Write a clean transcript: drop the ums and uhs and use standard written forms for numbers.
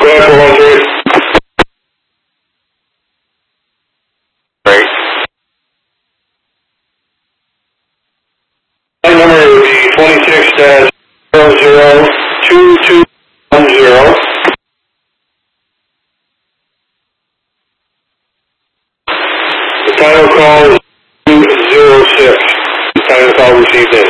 ahead, 413. Great. Line number would be 26-002210. The final call is 206. The final call received in.